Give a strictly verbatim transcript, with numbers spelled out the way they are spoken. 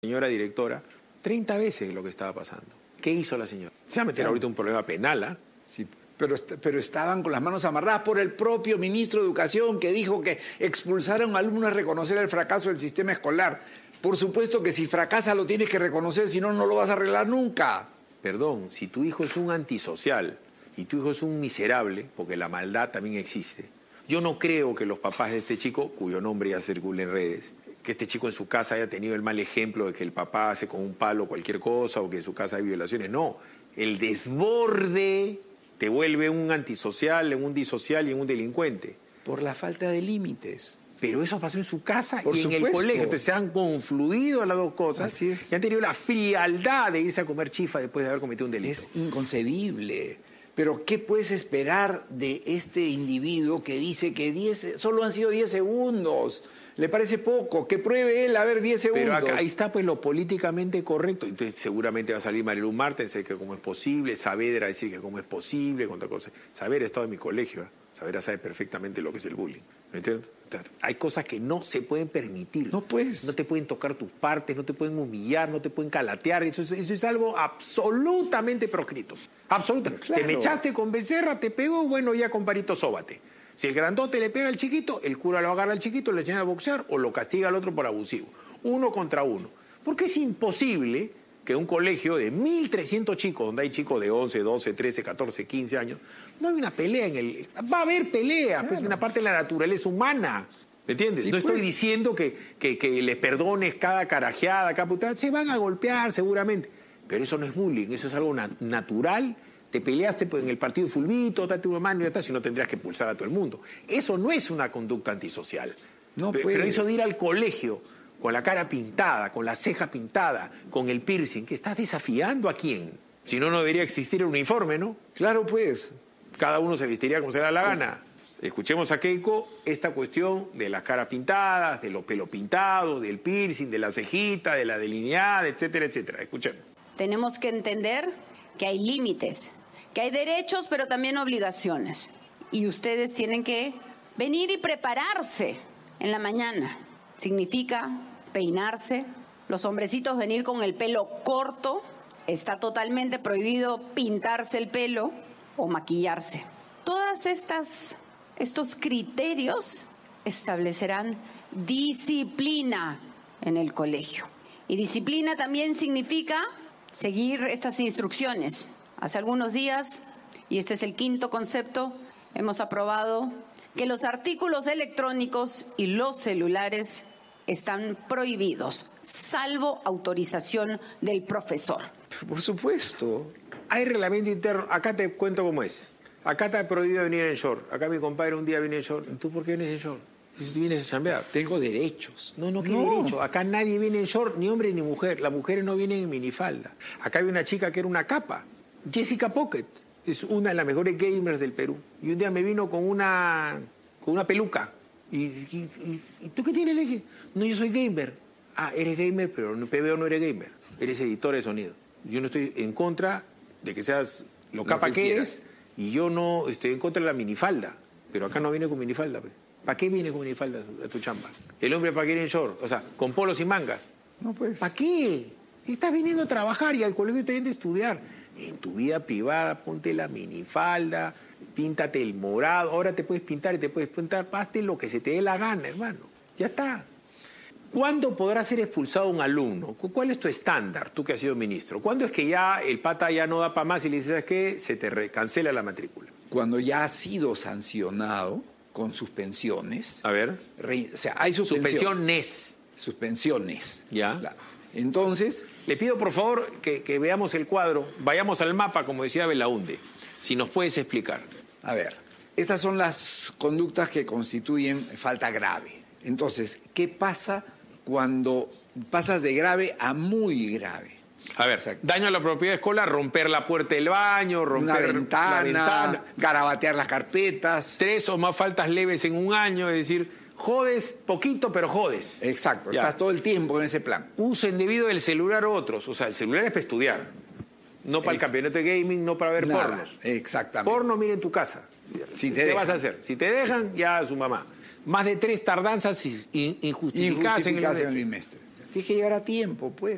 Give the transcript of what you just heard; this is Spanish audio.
Señora directora, treinta veces lo que estaba pasando. ¿Qué hizo la señora? Se va a meter ahorita un problema penal, ¿ah? ¿eh? Sí, pero, pero estaban con las manos amarradas por el propio ministro de Educación, que dijo que expulsar a un alumno es reconocer el fracaso del sistema escolar. Por supuesto que si fracasa lo tienes que reconocer, si no, no lo vas a arreglar nunca. Perdón, si tu hijo es un antisocial y tu hijo es un miserable, porque la maldad también existe, yo no creo que los papás de este chico, cuyo nombre ya circula en redes, que este chico en su casa haya tenido el mal ejemplo de que el papá hace con un palo cualquier cosa o que en su casa hay violaciones. No, el desborde te vuelve un antisocial, un disocial y un delincuente. Por la falta de límites. Pero eso pasó en su casa Por y supuesto. en el colegio. Entonces se han confluido las dos cosas. Así es. Y han tenido la frialdad de irse a comer chifa después de haber cometido un delito. Es inconcebible. Pero ¿qué puedes esperar de este individuo que dice que diez, solo han sido diez segundos? ¿Le parece poco? Que pruebe él a ver diez segundos. Pero acá, ahí está pues lo políticamente correcto. Entonces seguramente va a salir Marilu Martens, que cómo es posible, Saavedra a decir que cómo es posible, contra cosas. Saavedra ha estado en mi colegio, ¿eh? Saavedra sabe perfectamente lo que es el bullying. ¿Me entiendes? Entonces, hay cosas que no se pueden permitir. No puedes. No te pueden tocar tus partes, no te pueden humillar, no te pueden calatear. Eso es, eso es algo absolutamente proscrito. Absolutamente. Claro. Te me echaste con Becerra, te pegó, bueno, ya comparito, sóbate. Si el grandote le pega al chiquito, el cura lo agarra al chiquito, le enseña a boxear o lo castiga al otro por abusivo. Uno contra uno. Porque es imposible que un colegio de mil trescientos chicos, donde hay chicos de once, doce, trece, catorce, quince años, no hay una pelea en el... Va a haber pelea, claro. Pues es una parte de la naturaleza humana. ¿Me entiendes? Sí, no estoy pues. diciendo que, que, que les perdones cada carajeada, cada putada. Se van a golpear seguramente. Pero eso no es bullying, eso es algo na natural. Te peleaste en el partido de fulbito, date una mano y ya está, si no tendrías que pulsar a todo el mundo. Eso no es una conducta antisocial. No pero, puedes. pero eso de ir al colegio con la cara pintada, con la ceja pintada, con el piercing, que estás desafiando a quién. Si no, no debería existir el uniforme, ¿no? Claro, pues. Cada uno se vestiría como se le da la gana. Escuchemos a Keiko esta cuestión de las caras pintadas, de los pelos pintados, del piercing, de la cejita, de la delineada, etcétera, etcétera. Escuchemos. Tenemos que entender que hay límites, que hay derechos, pero también obligaciones. Y ustedes tienen que venir y prepararse en la mañana. Significa peinarse, los hombrecitos venir con el pelo corto, está totalmente prohibido pintarse el pelo o maquillarse. Todas estas, estos criterios establecerán disciplina en el colegio. Y disciplina también significa seguir estas instrucciones. Hace algunos días, y este es el quinto concepto, hemos aprobado que los artículos electrónicos y los celulares están prohibidos, salvo autorización del profesor. Por supuesto. Hay reglamento interno. Acá te cuento cómo es. Acá está prohibido venir en short. Acá mi compadre un día viene en short. ¿Tú por qué vienes en short? Si tú vienes a chambear. Tengo derechos. No, no, ¿qué No. derecho? Acá nadie viene en short, ni hombre ni mujer. Las mujeres no vienen en minifalda. Acá hay una chica que era una capa. Jessica Pocket. Es una de las mejores gamers del Perú. Y un día me vino con una, con una peluca. Y, y, y, ¿y tú qué tienes? Le dije, no, yo soy gamer. Ah, eres gamer, pero en P B O no eres gamer. Eres editor de sonido. Yo no estoy en contra de que seas lo capa Lo que que quieras. eres. Y yo no estoy en contra de la minifalda. Pero acá no viene con minifalda. Pues. ¿Para qué viene con minifalda a tu chamba? El hombre para qué viene en short. O sea, con polos y mangas. No, pues. ¿Para qué? Estás viniendo a trabajar y al colegio estás yendo a estudiar. En tu vida privada, ponte la minifalda, píntate el morado. Ahora te puedes pintar y te puedes pintar. Hazte lo que se te dé la gana, hermano. Ya está. ¿Cuándo podrá ser expulsado un alumno? ¿Cuál es tu estándar, tú que has sido ministro? ¿Cuándo es que ya el pata ya no da para más y le dices, ¿sabes qué? Se te cancela la matrícula. Cuando ya ha sido sancionado con suspensiones. A ver. Re, o sea, hay suspensión. Suspensiones. Suspensiones. Ya. Claro. Entonces. Le pido, por favor, que, que veamos el cuadro. Vayamos al mapa, como decía Belaunde. Si nos puedes explicar. A ver, estas son las conductas que constituyen falta grave. Entonces, ¿qué pasa cuando pasas de grave a muy grave? A ver, Exacto. Daño a la propiedad escolar, romper la puerta del baño, romper Una ventana, la ventana, garabatear las carpetas. tres o más faltas leves en un año, es decir, jodes poquito, pero jodes. Exacto, Ya. estás todo el tiempo en ese plan. Uso indebido del celular o otros, o sea, el celular es para estudiar, no para el Es- campeonato de gaming, no para ver Nada, pornos. exactamente. Porno, mira en tu casa. Si te ¿Qué dejan. vas a hacer? Si te dejan, ya a su mamá. Más de tres tardanzas in- injustificadas, Injustificadas en en el... el bimestre. Tienes que llegar a tiempo, pues.